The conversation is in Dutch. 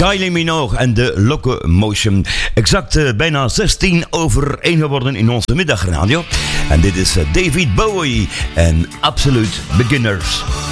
Kylie Minogue en de Locomotion. Exact bijna 1:16 geworden in onze middagradio. En dit is David Bowie en Absolute Beginners.